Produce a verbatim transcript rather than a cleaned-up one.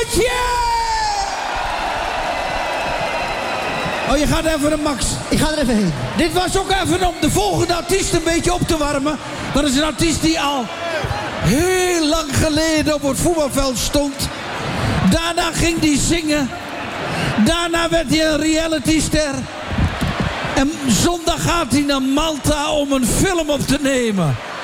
Bolletje! Oh, je gaat even naar Max. Ik ga er even heen. Dit was ook even om de volgende artiest een beetje op te warmen. Dat is een artiest die al heel lang geleden op het voetbalveld stond. Daarna ging hij zingen. Daarna werd hij een realityster. En zondag gaat hij naar Malta om een film op te nemen.